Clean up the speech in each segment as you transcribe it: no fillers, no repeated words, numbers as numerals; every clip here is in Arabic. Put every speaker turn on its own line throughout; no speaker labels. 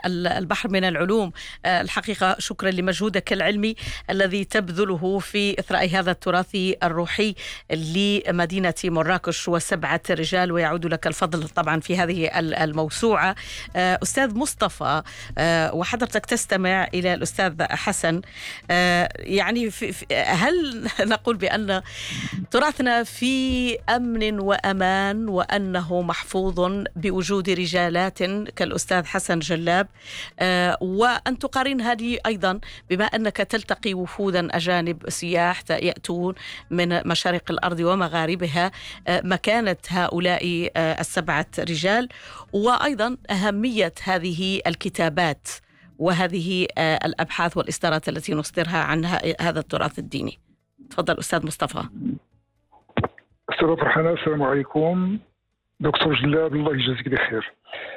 البحر من العلوم. الحقيقة شكرا لمجهودك العلمي الذي تبذله في إثراء هذا التراث الروحي لمدينة مراكش وسبعة رجال، ويعود لك الفضل طبعا في هذه الموسوعة. أستاذ مصطفى، وحضرتك تستمع إلى الأستاذ حسن، يعني هل نقول بأن تراثنا في أمن وأمان وأنه محفوظ بوجود رجالات كالأستاذ حسن جلاب، وأن تقارن هذه أيضا بما أنك تلتقي وفودا أجانب سياح يأتون من مشارق الأرض ومغاربها، مكانة هؤلاء السبعة رجال، وأيضا أهمية هذه الكتابات وهذه الأبحاث والإصدارات التي نصدرها عن هذا التراث الديني. تفضل أستاذ مصطفى.
أستاذ فرحانة، السلام عليكم. دكتور جلاب، الله يجازيك بخير.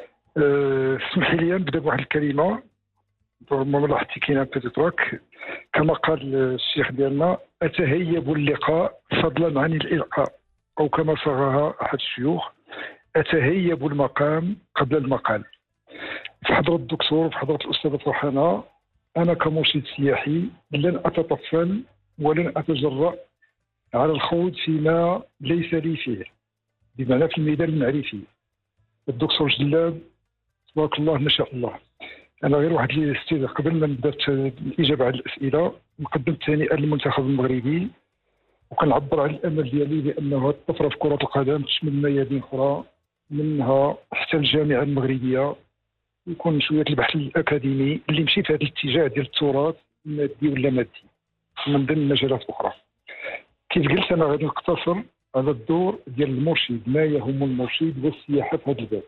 اسمحي لي نبدأ بواحد الكلمة ربما لاحظتي كاينه بتترك، كما قال الشيخ ديالنا: أتهيب اللقاء فضلا عن الإلقاء، أو كما صاغها أحد الشيوخ: أتهيب المقام قبل المقال. في حضرة الدكتور وفي حضرة الأستاذة فرحانة، أنا كمرشد سياحي لن أتطفل ولن أتجرأ على الخوض فيما ليس لي فيه، بمعنى في الميدان المعرفي. الدكتور جلاب تبارك الله ما شاء الله. أنا غير واحد اللي استيد قبل ما نبدا الإجابة على الأسئلة، نقدم التهنئة للمنتخب المغربي، وكنعبر عن الأمل ديالي بأنه الطفرة في كرة القدم تشمل ميادين أخرى منها حتى الجامعة المغربية، يكون شوية البحث الأكاديمي اللي مشي في هذا الاتجاه ديال التراث مادي ولا مادي من ضمن مجالات أخرى. كيف قلت أنا غادي نقتصر على الدور ديال المرشد، ما يهم المرشد والسياحة في هذا الباب.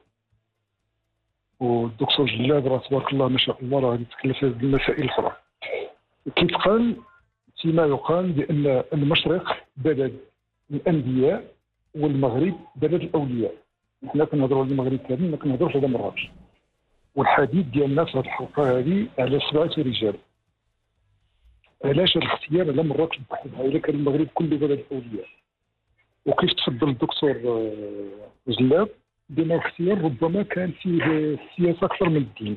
والدكتور جلاب راه تبارك الله ما شاء الله راه غادي يتكلم في هذه المسائل الأخرى. كيتقال فيما يقال بأن المشرق بلد الأنبياء والمغرب بلد الأولياء. حنا كنهضروا على المغرب كامل، ما كنهضروش على مراكش. والحديث ديالنا في هذه الحلقة هذه على 7 رجال. علاش الاختيار على مراكش بحالها إلا كان المغرب كله بلد الأولياء؟ وكيف تفضل الدكتور جلاب بأن الاختيار ربما كان فيه السياسة أكثر من الدين.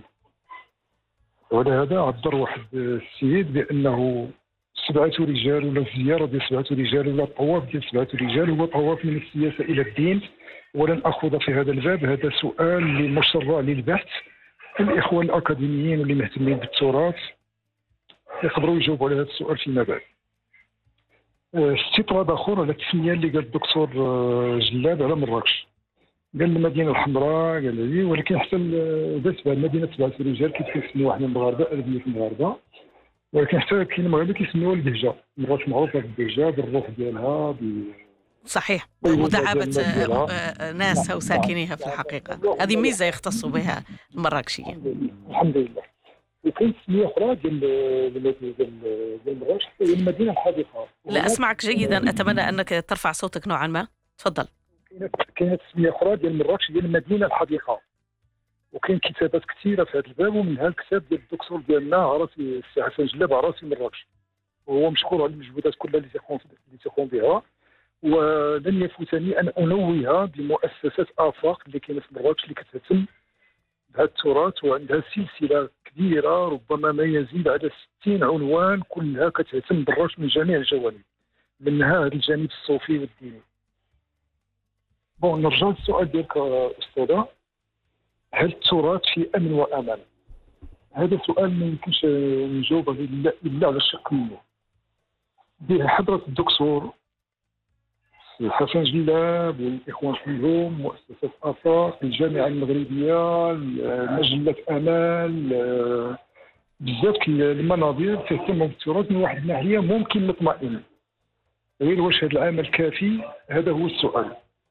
ولهذا عبر واحد السيد بأنه 7 رجال ولا الزيارة ديال 7 رجال ولا الطواف ديال 7 رجال هو طواف من السياسة إلى الدين. ولن أخوض في هذا الباب، هذا سؤال للمشرع للبحث. الإخوان الأكاديميين واللي مهتمين بالتراث يقدروا يجاوبوا على هذا السؤال فيما بعد. استطراد آخر على التسمية اللي قال الدكتور جلاب على مراكش. قال المدينة الحمراء، قال لي، ولكن حتى بالنسبة لمدينة 7 رجال كيف كيسميوها حنا المغاربة، أغلبية المغاربة، ولكن حتى كاين المغاربة كيسميوها البهجة. مراكش معروفة بالبهجة، بالروح ديالها،
صحيح، مداعبة ناسها وساكنيها في الحقيقة. هذه ميزة يختص بها المراكشيين.
الحمد لله. وكاين تسمية أخرى ديال مراكش هي المدينة الحديقة.
لا أسمعك جيدا، أتمنى أنك ترفع صوتك نوعا ما. تفضل.
كاينه تسميه اخرى ديال مراكش ديال المدينه الحديقه، وكاين كتابات كثيره في هذا الباب، ومنها الكتاب ديال الدكتور ديالنا عراسي السي حسن جلاب عراسي مراكش، وهو مشكور على المجهودات كلها اللي تيقوم بها. ولن يفوتني ان انوه بمؤسسات افاق اللي كاينه في مراكش اللي كتهتم بهذا التراث، وعندها سلسله كبيره ربما ما يزيد على 60 عنوان، كلها كتهتم بالرش من جميع الجوانب، منها هذا الجانب الصوفي والديني. نرجع للسؤال ديالك أستاذة، هل التراث في أمن وأمان؟ هذا سؤال ما يمكنش نجاوب عليه إلا على الشق منه. بحضرة الدكتور حسن جلاب والإخوان كلهم، مؤسسة آفاق، الجامعة المغربية، مجلة أمال، بزاف المناظر تهتم بالتراث من واحد الناحية ممكن نطمئن. غير واش هذا العمل كافي؟ هذا هو السؤال.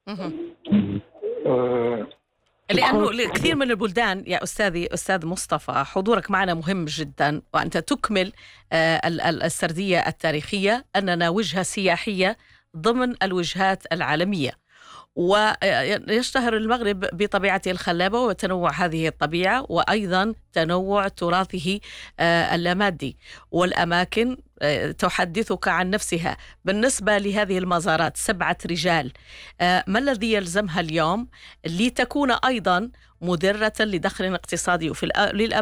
لأنه كثير من البلدان يا أستاذ مصطفى، حضورك معنا مهم جدا، وأنت تكمل السردية التاريخية أننا وجهة سياحية ضمن الوجهات العالمية، ويشتهر المغرب بطبيعته الخلابة وتنوع هذه الطبيعة، وأيضا تنوع تراثه اللامادي. والأماكن تحدثك عن نفسها. بالنسبة لهذه المزارات 7 رجال، ما الذي يلزمها اليوم لتكون أيضا مدرة لدخل اقتصادي وفي